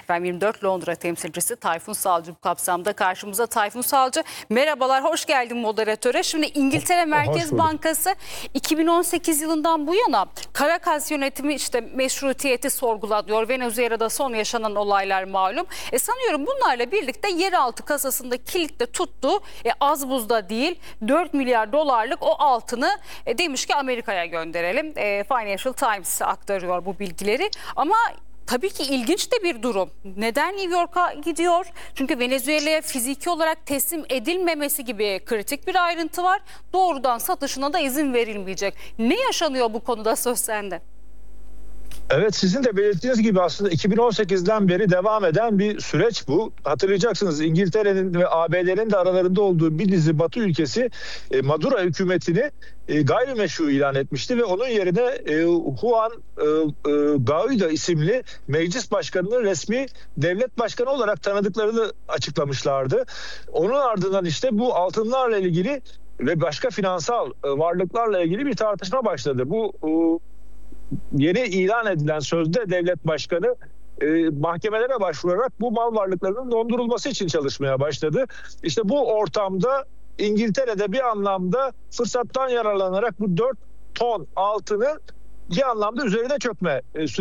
Efendim 24 Londra temsilcisi Tayfun Salcı bu kapsamda karşımıza. Tayfun Salcı, merhabalar, hoş geldin moderatöre. Şimdi İngiltere Merkez Bankası 2018 yılından bu yana Caracas yönetimi işte meşrutiyeti sorgulanıyor. Venezuela'da son yaşanan olaylar malum. Sanıyorum bunlarla birlikte yeraltı kasasında kilitle tuttu. Az buzda değil, 4 milyar dolarlık o altını demiş ki Amerika'ya gönderelim. Financial Times aktarıyor bu bilgileri. Ama tabii ki ilginç de bir durum. Neden New York'a gidiyor? Çünkü Venezuela'ya fiziki olarak teslim edilmemesi gibi kritik bir ayrıntı var. Doğrudan satışına da izin verilmeyecek. Ne yaşanıyor bu konuda, söz sende? Evet, sizin de belirttiğiniz gibi aslında 2018'den beri devam eden bir süreç bu. Hatırlayacaksınız, İngiltere'nin ve ABD'nin de aralarında olduğu bir dizi Batı ülkesi Maduro hükümetini gayrimeşru ilan etmişti ve onun yerine Juan Guaido isimli meclis başkanını resmi devlet başkanı olarak tanıdıklarını açıklamışlardı. Onun ardından işte bu altınlarla ilgili ve başka finansal varlıklarla ilgili bir tartışma başladı. Bu yeni ilan edilen sözde devlet başkanı mahkemelere başvurarak bu mal varlıklarının dondurulması için çalışmaya başladı. İşte bu ortamda İngiltere'de bir anlamda fırsattan yararlanarak bu 4 ton altını bir anlamda üzerine çökme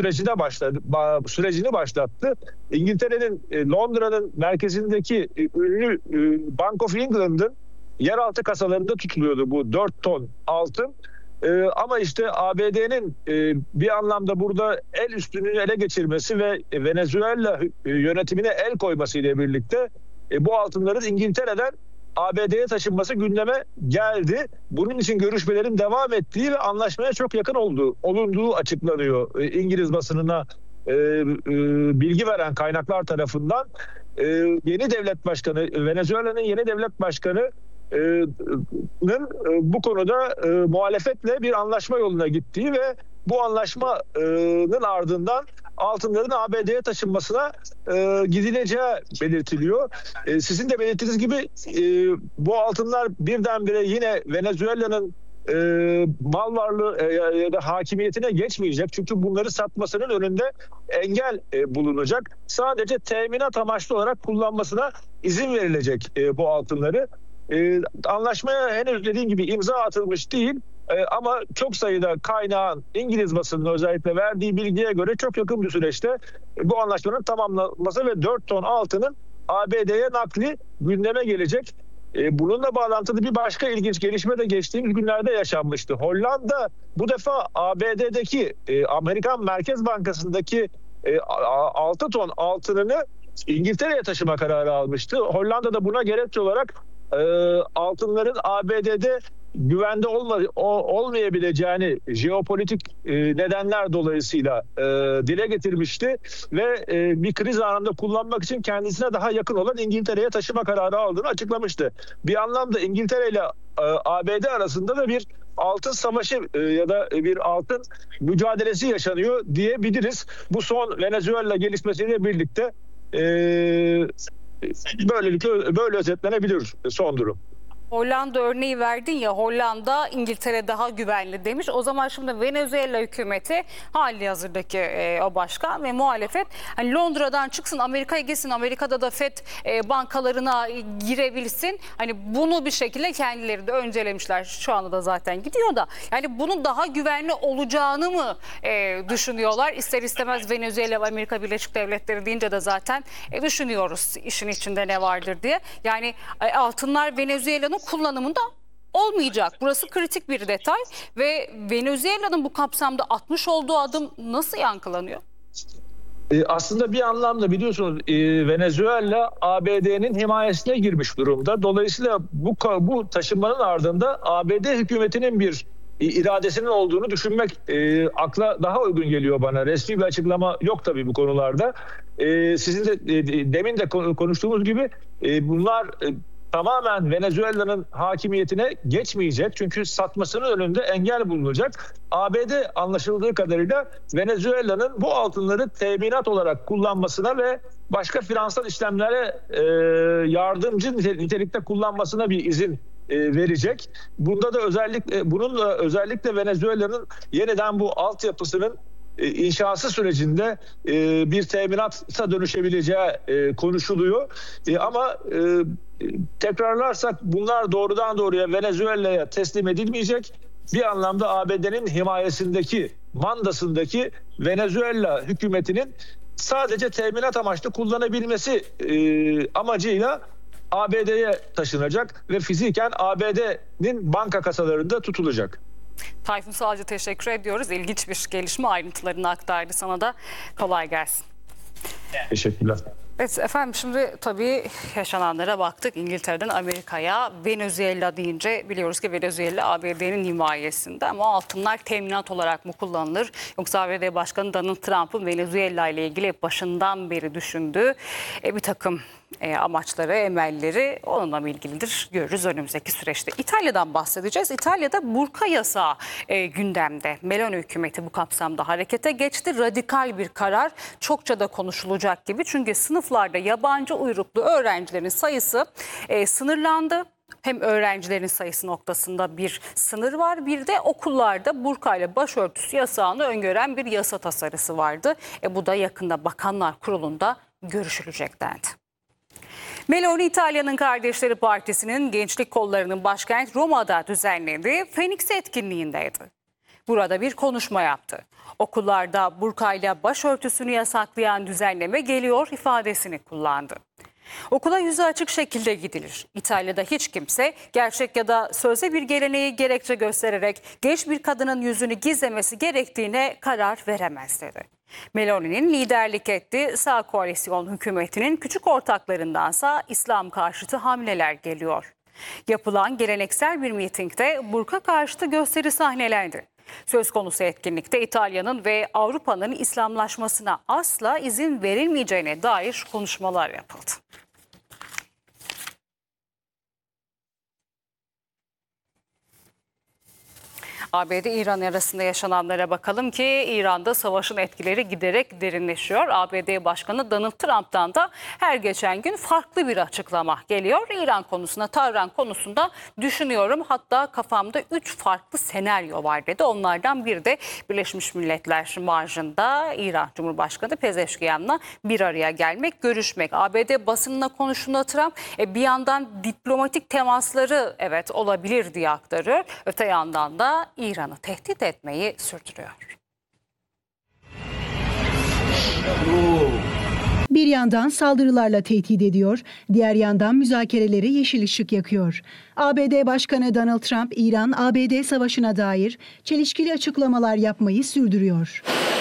sürecini başlattı. İngiltere'nin Londra'nın merkezindeki ünlü Bank of England'ın yeraltı kasalarında tutuluyordu bu 4 ton altın. Ama işte ABD'nin bir anlamda burada el üstünlüğünü ele geçirmesi ve Venezuela yönetimine el koyması ile birlikte bu altınların İngiltere'den ABD'ye taşınması gündeme geldi. Bunun için görüşmelerin devam ettiği ve anlaşmaya çok yakın olunduğu açıklanıyor İngiliz basınına bilgi veren kaynaklar tarafından. Yeni devlet başkanı, Venezuela'nın yeni devlet başkanı bu konuda muhalefetle bir anlaşma yoluna gittiği ve bu anlaşmanın ardından altınların ABD'ye taşınmasına gidileceği belirtiliyor. Sizin de belirttiğiniz gibi bu altınlar birdenbire yine Venezuela'nın mal varlığı ya da hakimiyetine geçmeyecek. Çünkü bunları satmasının önünde engel bulunacak. Sadece teminat amaçlı olarak kullanmasına izin verilecek bu altınları. Anlaşmaya henüz dediğim gibi imza atılmış değil ama çok sayıda kaynağın İngiliz basınının özellikle verdiği bilgiye göre çok yakın bir süreçte bu anlaşmanın tamamlanması ve 4 ton altının ABD'ye nakli gündeme gelecek. Bununla bağlantılı bir başka ilginç gelişme de geçtiğimiz günlerde yaşanmıştı. Hollanda bu defa ABD'deki Amerikan Merkez Bankası'ndaki 6 ton altınını İngiltere'ye taşıma kararı almıştı. Hollanda da buna gerekçe olarak altınların ABD'de güvende olmayabileceğini jeopolitik nedenler dolayısıyla dile getirmişti ve bir kriz anında kullanmak için kendisine daha yakın olan İngiltere'ye taşıma kararı aldığını açıklamıştı. Bir anlamda İngiltere ile ABD arasında da bir altın savaşı ya da bir altın mücadelesi yaşanıyor diyebiliriz. Bu son Venezuela gelişmesiyle birlikte böylelikle böyle özetlenebilir son durum. Hollanda örneği verdin ya, Hollanda İngiltere daha güvenli demiş. O zaman şimdi Venezuela hükümeti, hali hazırdaki o başkan ve muhalefet hani Londra'dan çıksın, Amerika'ya gitsin, Amerika'da da FED bankalarına girebilsin. Hani bunu bir şekilde kendileri de öncelemişler. Şu anda da zaten gidiyor da. Yani bunun daha güvenli olacağını mı düşünüyorlar? İster istemez Venezuela ve Amerika Birleşik Devletleri deyince de zaten düşünüyoruz işin içinde ne vardır diye. Yani altınlar Venezuela'nın kullanımında olmayacak. Burası kritik bir detay ve Venezuela'nın bu kapsamda atmış olduğu adım nasıl yankılanıyor? Aslında bir anlamda biliyorsunuz Venezuela ABD'nin himayesine girmiş durumda. Dolayısıyla bu taşınmanın ardında ABD hükümetinin bir iradesinin olduğunu düşünmek akla daha uygun geliyor bana. Resmi bir açıklama yok tabii bu konularda. Sizin de demin de konuştuğumuz gibi bunlar tamamen Venezuela'nın hakimiyetine geçmeyecek. Çünkü satmasının önünde engel bulunacak. ABD anlaşıldığı kadarıyla Venezuela'nın bu altınları teminat olarak kullanmasına ve başka finansal işlemlere yardımcı nitelikte kullanmasına bir izin verecek. Bununla özellikle Venezuela'nın yeniden bu altyapısının inşası sürecinde bir teminata dönüşebileceği konuşuluyor. Ama tekrarlarsak bunlar doğrudan doğruya Venezuela'ya teslim edilmeyecek. Bir anlamda ABD'nin himayesindeki, mandasındaki Venezuela hükümetinin sadece teminat amaçlı kullanabilmesi amacıyla ABD'ye taşınacak ve fiziken ABD'nin banka kasalarında tutulacak. Tayfun Salcı, teşekkür ediyoruz. İlginç bir gelişme, ayrıntılarını aktardı. Sana da kolay gelsin. Teşekkürler. Evet efendim, şimdi tabii yaşananlara baktık. İngiltere'den Amerika'ya, Venezuela deyince biliyoruz ki Venezuela ABD'nin himayesinde, ama altınlar teminat olarak mı kullanılır? Yoksa ABD Başkanı Donald Trump'ın Venezuela ile ilgili başından beri düşündüğü bir takım amaçları, emelleri onunla mı ilgilidir? Görürüz önümüzdeki süreçte. İtalya'dan bahsedeceğiz. İtalya'da burka yasağı gündemde. Meloni hükümeti bu kapsamda harekete geçti. Radikal bir karar, çokça da konuşulacak gibi. Çünkü sınıflarda yabancı uyruklu öğrencilerin sayısı sınırlandı. Hem öğrencilerin sayısı noktasında bir sınır var, bir de okullarda burka ile başörtüsü yasağını öngören bir yasa tasarısı vardı. Bu da yakında Bakanlar Kurulu'nda görüşülecek dendi. Meloni, İtalya'nın Kardeşleri Partisi'nin gençlik kollarının başkent Roma'da düzenlediği Phoenix etkinliğindeydi. Burada bir konuşma yaptı. Okullarda burkayla başörtüsünü yasaklayan düzenleme geliyor ifadesini kullandı. Okula yüzü açık şekilde gidilir. İtalya'da hiç kimse gerçek ya da sözde bir geleneği gerekçe göstererek genç bir kadının yüzünü gizlemesi gerektiğine karar veremez dedi. Meloni'nin liderlik ettiği sağ koalisyon hükümetinin küçük ortaklarındansa İslam karşıtı hamleler geliyor. Yapılan geleneksel bir mitingde burka karşıtı gösteri sahnelendi. Söz konusu etkinlikte İtalya'nın ve Avrupa'nın İslamlaşmasına asla izin verilmeyeceğine dair konuşmalar yapıldı. ABD-İran arasında yaşananlara bakalım ki İran'da savaşın etkileri giderek derinleşiyor. ABD Başkanı Donald Trump'tan da her geçen gün farklı bir açıklama geliyor. İran konusunda, Tahran konusunda düşünüyorum, hatta kafamda 3 farklı senaryo var dedi. Onlardan biri de Birleşmiş Milletler marjında İran Cumhurbaşkanı Pezeşkiyan'la bir araya gelmek, görüşmek. ABD basınına konuştuğunda Trump bir yandan diplomatik temasları evet olabilir diye aktarıyor. Öte yandan da İran'ı tehdit etmeyi sürdürüyor. Bir yandan saldırılarla tehdit ediyor, diğer yandan müzakerelere yeşil ışık yakıyor. ABD Başkanı Donald Trump, İran-ABD savaşına dair çelişkili açıklamalar yapmayı sürdürüyor.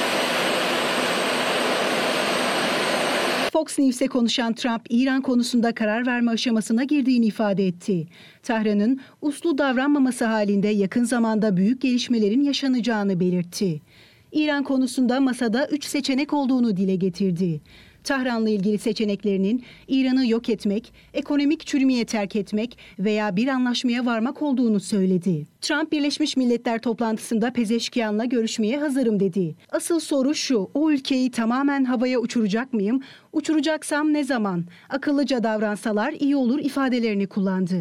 Fox News'e konuşan Trump, İran konusunda karar verme aşamasına girdiğini ifade etti. Tahran'ın uslu davranmaması halinde yakın zamanda büyük gelişmelerin yaşanacağını belirtti. İran konusunda masada 3 seçenek olduğunu dile getirdi. Tahran'la ilgili seçeneklerinin İran'ı yok etmek, ekonomik çürümeye terk etmek veya bir anlaşmaya varmak olduğunu söyledi. Trump, Birleşmiş Milletler toplantısında Pezeşkiyan'la görüşmeye hazırım dedi. Asıl soru şu: o ülkeyi tamamen havaya uçuracak mıyım? Uçuracaksam ne zaman? Akıllıca davransalar iyi olur ifadelerini kullandı.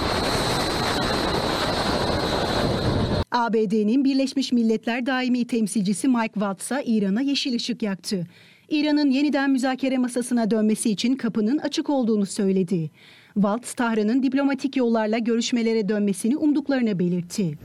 ABD'nin Birleşmiş Milletler daimi temsilcisi Mike Waltz'a İran'a yeşil ışık yaktı. İran'ın yeniden müzakere masasına dönmesi için kapının açık olduğunu söyledi. Waltz, Tahran'ın diplomatik yollarla görüşmelere dönmesini umduklarını belirtti.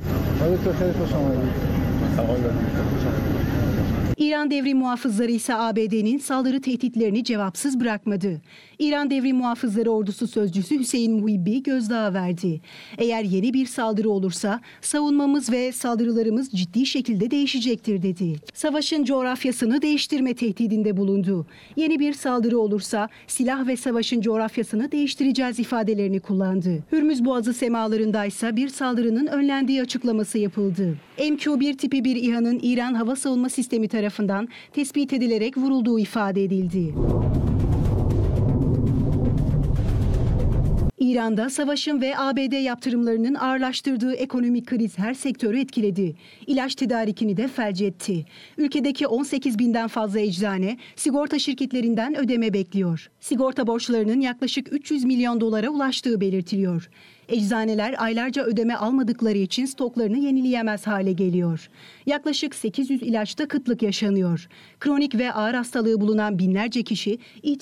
İran Devrim Muhafızları ise ABD'nin saldırı tehditlerini cevapsız bırakmadı. İran Devrim Muhafızları Ordusu Sözcüsü Hüseyin Muhibbi gözdağı verdi. Eğer yeni bir saldırı olursa savunmamız ve saldırılarımız ciddi şekilde değişecektir dedi. Savaşın coğrafyasını değiştirme tehdidinde bulundu. Yeni bir saldırı olursa silah ve savaşın coğrafyasını değiştireceğiz ifadelerini kullandı. Hürmüz Boğazı semalarında ise bir saldırının önlendiği açıklaması yapıldı. MQ-1 tipi bir İHA'nın İran hava savunma sistemi tarafından tespit edilerek vurulduğu ifade edildi. İran'da savaşın ve ABD yaptırımlarının ağırlaştırdığı ekonomik kriz her sektörü etkiledi. İlaç tedarikini de felç etti. Ülkedeki 18 binden fazla eczane sigorta şirketlerinden ödeme bekliyor. Sigorta borçlarının yaklaşık 300 milyon dolara ulaştığı belirtiliyor. Eczaneler aylarca ödeme almadıkları için stoklarını yenileyemez hale geliyor. Yaklaşık 800 ilaçta kıtlık yaşanıyor. Kronik ve ağır hastalığı bulunan binlerce kişi